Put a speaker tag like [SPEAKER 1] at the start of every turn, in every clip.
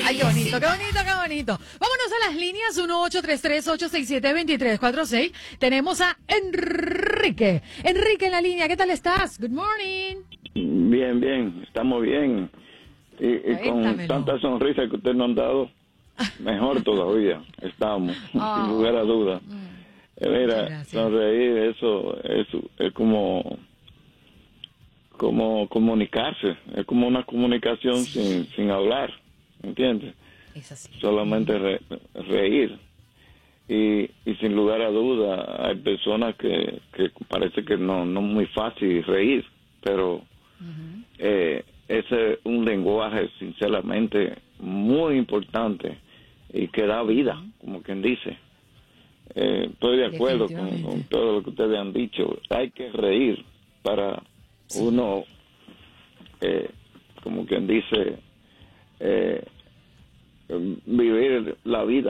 [SPEAKER 1] Ay, qué bonito, qué bonito, qué bonito. Vámonos a las líneas 1-833-867-2346. Tenemos a Enrique. Enrique en la línea, ¿qué tal estás? Good morning.
[SPEAKER 2] Bien, bien, estamos bien. Y con tanta sonrisa que usted nos han dado, mejor todavía estamos, sin lugar a dudas. Mira, sonreír, eso es como comunicarse, es como una comunicación sin hablar, ¿entiendes?
[SPEAKER 1] Es así.
[SPEAKER 2] Solamente reír. Y sin lugar a duda, hay personas que parece que no es muy fácil reír, pero ese es un lenguaje, sinceramente, muy importante y que da vida, como quien dice. Estoy de acuerdo con todo lo que ustedes han dicho. Hay que reír para uno, como quien dice, vivir la vida.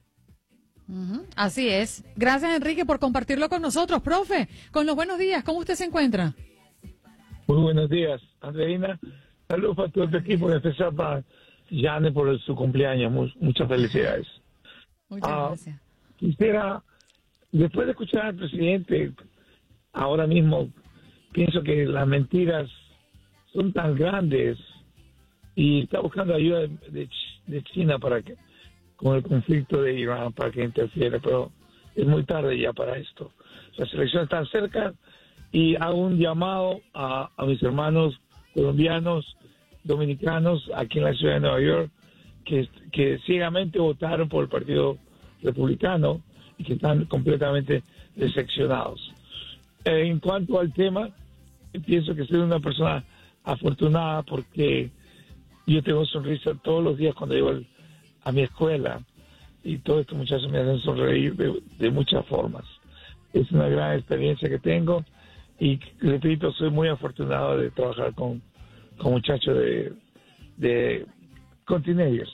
[SPEAKER 1] Así es. Gracias, Enrique, por compartirlo con nosotros. Profe, con los buenos días, ¿cómo usted se encuentra?
[SPEAKER 3] Muy buenos días, Andreina. Saludos para todo tu equipo, en especial para Jane por su cumpleaños. Muchas felicidades.
[SPEAKER 1] Muchas gracias.
[SPEAKER 3] Quisiera, después de escuchar al presidente, ahora mismo pienso que las mentiras son tan grandes y está buscando ayuda de China con el conflicto de Irán para que interfiera, pero es muy tarde ya para esto. Las elecciones están cerca y hago un llamado a mis hermanos colombianos, dominicanos aquí en la ciudad de Nueva York que ciegamente votaron por el Partido Republicano y que están completamente decepcionados. En cuanto al tema, pienso que soy una persona afortunada porque yo tengo sonrisa todos los días cuando llego a mi escuela y todos estos muchachos me hacen sonreír de muchas formas. Es una gran experiencia que tengo y, repito, soy muy afortunado de trabajar con muchachos con teenagers.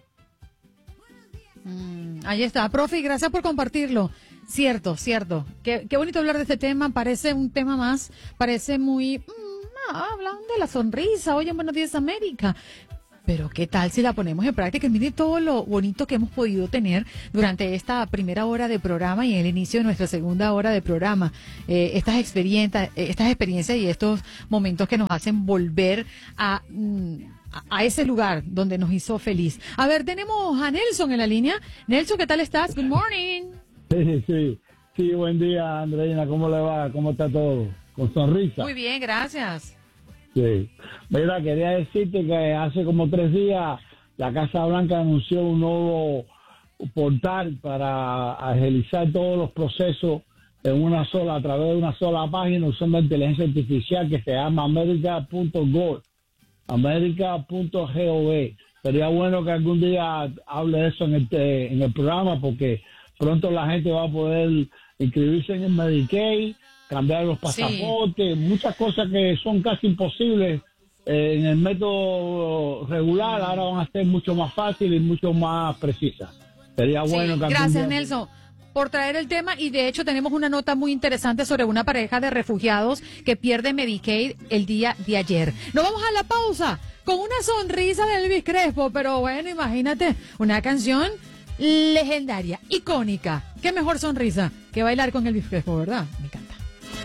[SPEAKER 1] Ahí está, profe, y gracias por compartirlo. Cierto. Qué bonito hablar de este tema, parece un tema más, parece muy... hablan de la sonrisa, oye, Buenos Días América. Pero qué tal si la ponemos en práctica. Mire todo lo bonito que hemos podido tener durante esta primera hora de programa y el inicio de nuestra segunda hora de programa. Estas experiencias y estos momentos que nos hacen volver a ese lugar donde nos hizo feliz. A ver, tenemos a Nelson en la línea. Nelson, ¿qué tal estás? Good morning.
[SPEAKER 4] Sí, buen día, Andreina. ¿Cómo le va? ¿Cómo está todo? Con sonrisa.
[SPEAKER 1] Muy bien, gracias.
[SPEAKER 4] Sí. Mira, quería decirte que hace como 3 días la Casa Blanca anunció un nuevo portal para agilizar todos los procesos a través de una sola página usando inteligencia artificial que se llama america.gov. America.gov. Sería bueno que algún día hable de eso en el programa porque pronto la gente va a poder inscribirse en el Medicaid, cambiar los pasaportes, muchas cosas que son casi imposibles en el método regular, ahora van a ser mucho más fáciles y mucho más precisas. Sería bueno que
[SPEAKER 1] gracias, Nelson, por traer el tema, y de hecho tenemos una nota muy interesante sobre una pareja de refugiados que pierde Medicaid el día de ayer. Nos vamos a la pausa con una sonrisa de Elvis Crespo, pero bueno, imagínate, una canción legendaria, icónica. Qué mejor sonrisa que bailar con Elvis Crespo, ¿verdad? Me encanta.